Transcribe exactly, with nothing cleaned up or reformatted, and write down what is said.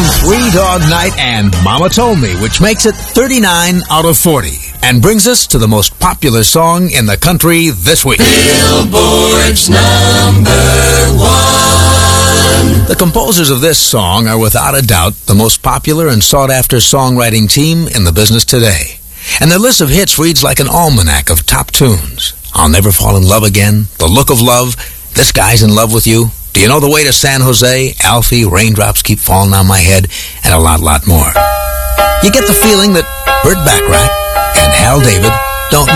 on Three Dog Night and Mama Told Me, which makes it thirty-nine out of forty. And brings us to the most popular song in the country this week. Billboard's number one. The composers of this song are without a doubt the most popular and sought-after songwriting team in the business today. And their list of hits reads like an almanac of top tunes. I'll Never Fall in Love Again, The Look of Love, This Guy's in Love with You, Do You Know the Way to San Jose, Alfie, Raindrops Keep Falling on My Head, and a lot, lot more. You get the feeling that Burt Bacharach and Hal David